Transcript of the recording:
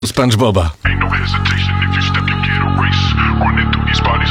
SpongeBoba. Ain't no hesitation if you step, you get a race. Running through these bodies